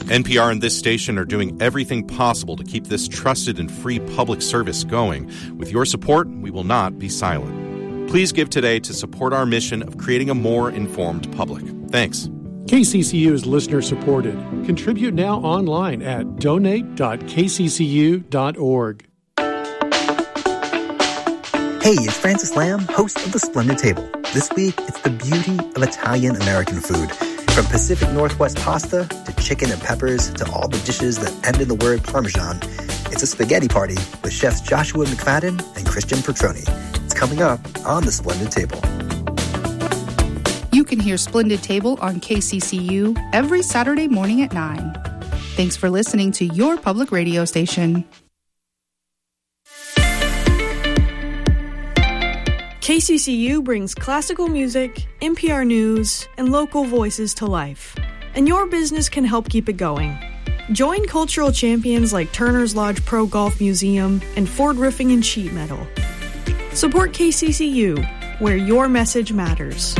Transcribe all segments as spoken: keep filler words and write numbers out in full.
N P R and this station are doing everything possible to keep this trusted and free public service going. With your support, we will not be silent. Please give today to support our mission of creating a more informed public. Thanks. K C C U is listener-supported. Contribute now online at donate dot k c c u dot org. Hey, it's Francis Lamb, host of The Splendid Table. This week, it's the beauty of Italian-American food. From Pacific Northwest pasta to chicken and peppers to all the dishes that end in the word Parmesan, it's a spaghetti party with chefs Joshua McFadden and Christian Petroni. It's coming up on The Splendid Table. You can hear Splendid Table on K C C U every Saturday morning at nine. Thanks for listening to your public radio station. K C C U brings classical music, N P R news, and local voices to life. And your business can help keep it going. Join cultural champions like Turner's Lodge Pro Golf Museum and Ford Roofing and Sheet Metal. Support K C C U, where your message matters.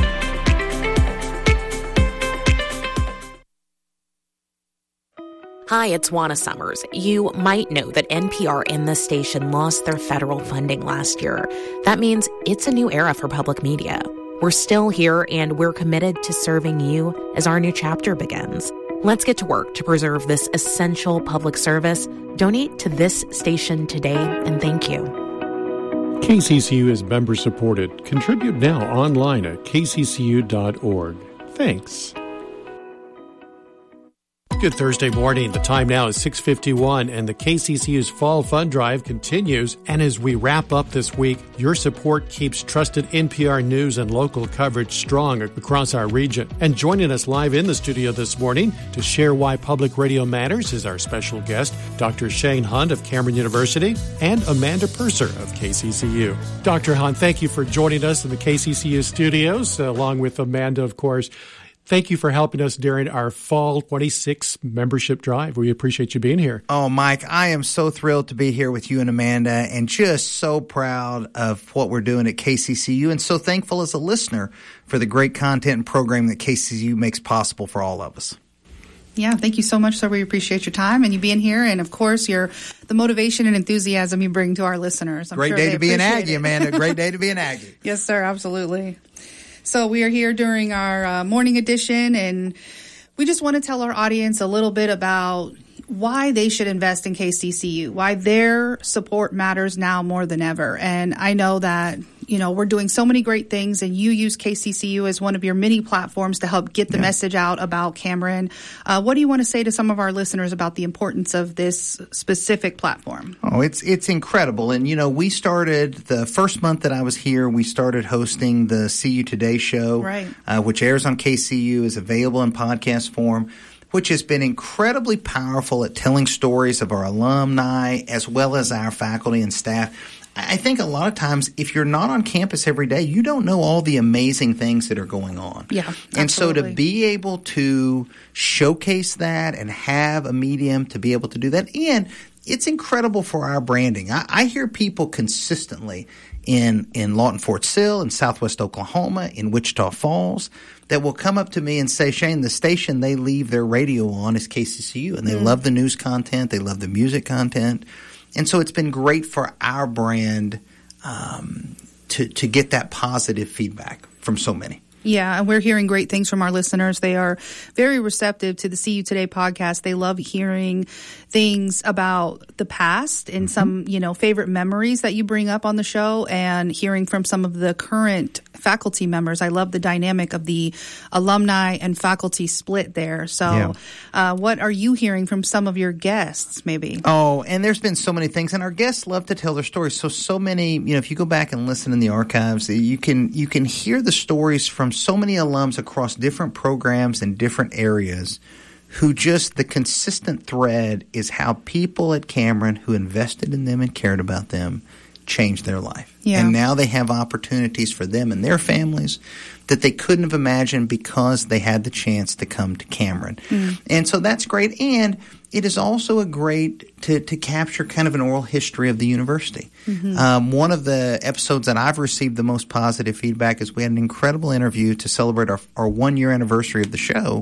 Hi, it's Juana Summers. You might know that N P R and this station lost their federal funding last year. That means it's a new era for public media. We're still here, and we're committed to serving you as our new chapter begins. Let's get to work to preserve this essential public service. Donate to this station today, and thank you. K C C U is member-supported. Contribute now online at k c c u dot org. Thanks. Good Thursday morning. The time now is six fifty-one, and the K C C U's Fall Fund Drive continues. And as we wrap up this week, your support keeps trusted N P R news and local coverage strong across our region. And joining us live in the studio this morning to share why public radio matters is our special guest, Doctor Shane Hunt of Cameron University and Amanda Purser of K C C U. Doctor Hunt, thank you for joining us in the K C C U studios, along with Amanda, of course. Thank you for helping us during our Fall twenty-six membership drive. We appreciate you being here. Oh, Mike, I am so thrilled to be here with you and Amanda, and just so proud of what we're doing at K C C U, and so thankful as a listener for the great content and programming that K C C U makes possible for all of us. Yeah, thank you so much, sir. We appreciate your time and you being here, and of course, your the motivation and enthusiasm you bring to our listeners. I'm Great sure day they to be an appreciate Aggie, it. Amanda. Great day to be an Aggie. Yes, sir, absolutely. So we are here during our uh, morning edition, and we just want to tell our audience a little bit about why they should invest in K C C U, why their support matters now more than ever. And I know that, you know, we're doing so many great things, and you use K C C U as one of your many platforms to help get the yeah. message out about Cameron. Uh, what do you want to say to some of our listeners about the importance of this specific platform? Oh, it's it's incredible. And, you know, we started the first month that I was here, we started hosting the C U Today show, right. uh, which airs on K C U, is available in podcast form, which has been incredibly powerful at telling stories of our alumni as well as our faculty and staff. I think a lot of times if you're not on campus every day, you don't know all the amazing things that are going on. Yeah, absolutely. And so to be able to showcase that and have a medium to be able to do that, and it's incredible for our branding. I, I hear people consistently in, in Lawton Fort Sill, in Southwest Oklahoma, in Wichita Falls, that will come up to me and say, Shane, the station they leave their radio on is K C C U, and they mm. love the news content, they love the music content. And so it's been great for our brand um, to, to get that positive feedback from so many. Yeah, and we're hearing great things from our listeners. They are very receptive to the See You Today podcast. They love hearing things about the past and mm-hmm. some, you know, favorite memories that you bring up on the show, and hearing from some of the current faculty members. I love the dynamic of the alumni and faculty split there. So yeah. uh, what are you hearing from some of your guests, maybe? Oh, and there's been so many things, and our guests love to tell their stories. So, so many, you know, if you go back and listen in the archives, you can you can hear the stories from so many alums across different programs and different areas who just, the consistent thread is how people at Cameron who invested in them and cared about them changed their life. Yeah. And now they have opportunities for them and their families that they couldn't have imagined because they had the chance to come to Cameron. Mm. And so that's great. And it is also a great to, to capture kind of an oral history of the university. Mm-hmm. Um, one of the episodes that I've received the most positive feedback is we had an incredible interview to celebrate our, our one-year anniversary of the show